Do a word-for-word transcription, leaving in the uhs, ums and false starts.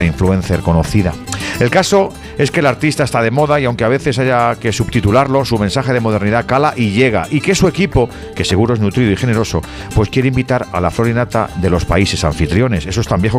influencer conocida. El caso es que el artista está de moda y aunque a veces haya que subtitularlo, su mensaje de modernidad cala y llega, y que su equipo, que seguro es nutrido y generoso, pues quiere invitar a la flor y nata de los países anfitriones. Eso es tan viejo